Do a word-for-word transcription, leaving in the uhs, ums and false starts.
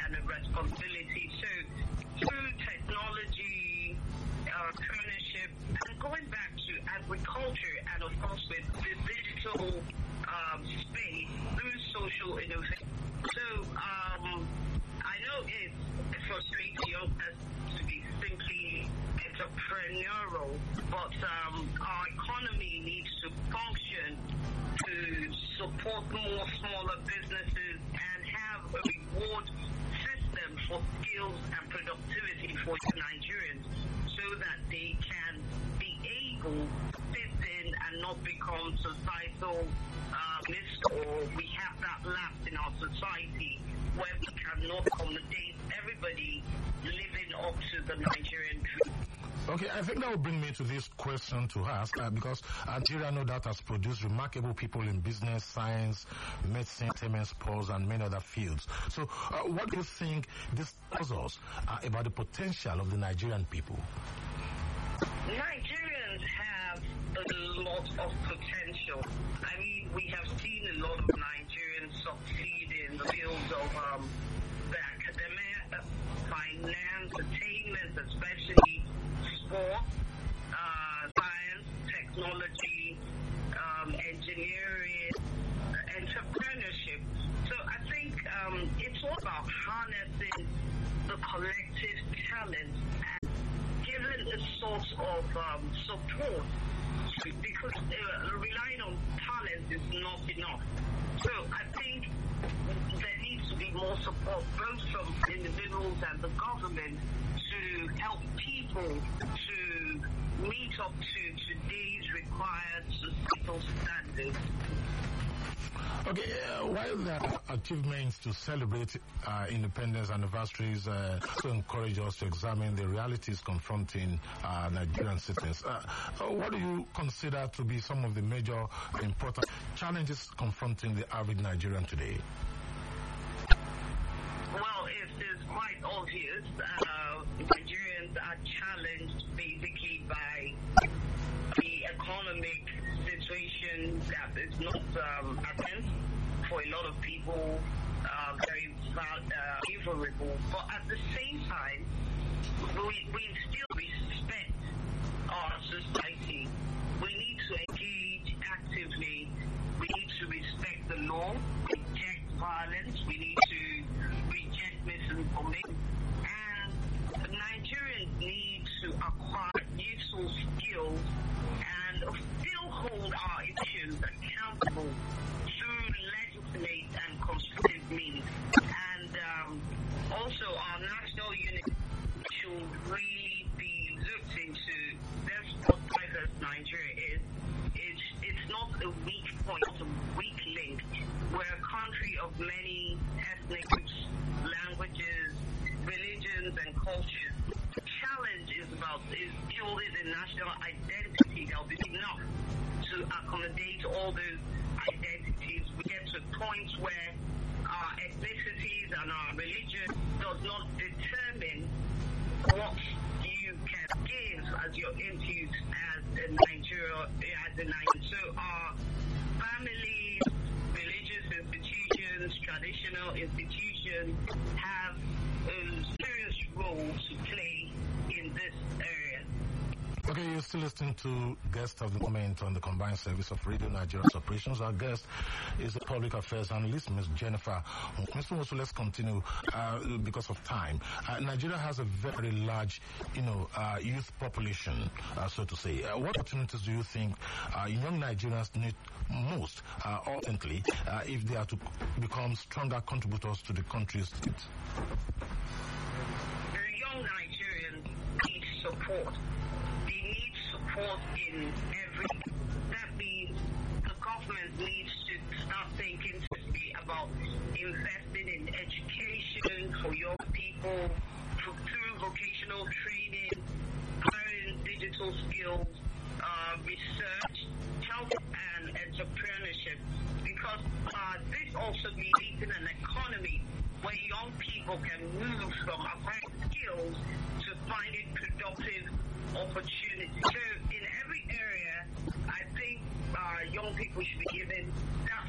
and a responsibility. So through technology, entrepreneurship, and going back to agriculture, and of course with the digital um, space through social innovation. So um, I know it's frustrating young persons to be simply entrepreneurial, but um, our economy needs to function to support more smaller businesses and have a reward system for skills and productivity for Nigerians so that they can be able to fit in and not become societal uh, mist, or we have that lapse in our society where we cannot accommodate everybody living up to the Nigerian dream. Okay, I think that will bring me to this question to ask, uh, because Nigeria, no doubt, has produced remarkable people in business, science, medicine, entertainment, sports, and many other fields. So, uh, what do you think this tells us uh, about the potential of the Nigerian people? Nigerians have a lot of potential. I mean, we have seen a lot of Nigerians succeed in the fields of um, the academia, finance, entertainment, especially sport, uh, science, technology, um, engineering, uh, entrepreneurship. So I think um, it's all about harnessing the collective talent and giving a sort of um, support, because uh, relying on talent is not enough. So I think there needs to be more support, both from individuals and the government, to help people to meet up to today's required societal standards. Okay, uh, while there are achievements to celebrate uh, independence anniversaries, uh, to encourage us to examine the realities confronting uh, Nigerian citizens, uh, uh, what do you consider to be some of the major important challenges confronting the average Nigerian today? Well, it is quite obvious that uh, Nigerians are challenged basically by the economic situation that is not um, apparent for a lot of people, uh, very uh, favorable. But at the same time, we, we still respect our society. We need to engage actively. We need to respect the law, reject violence. We need to reject misinformation. And Nigerians need to acquire useful skills and still hold our issues accountable through legitimate and constructive means. And um, also our national unity should really be looked into. That's what diverse Nigeria is. It's, it's not a weak point, it's a weak link. We're a country of many ethnic groups, languages, religions, and cultures. The challenge is about is building a national identity that will be enough to accommodate all those identities. We get to a point where our ethnicities and our religion does not determine what you can give as your input as a Nigeria, as a Nigerian. So our families, religious institutions, traditional institutions have a serious role to play in this area. Okay, you're still listening to Guest of the Moment on the Combined Service of Radio Nigeria's Operations. Our guest is the Public Affairs Analyst, Miz Jennifer. Miz Nwosu, let's continue uh, because of time. Uh, Nigeria has a very large, you know, uh, youth population, uh, so to say. Uh, what opportunities do you think uh, young Nigerians need most, uh, ultimately, uh, if they are to become stronger contributors to the country's state? The young Nigerians need support. Support in every. That means the government needs to start thinking seriously about investing in education for young people for, through vocational training, learning digital skills, uh, research, health, and entrepreneurship. Because uh, this also means an economy where young people can move from acquiring skills to finding productive opportunity. So in every area, I think uh, young people should be given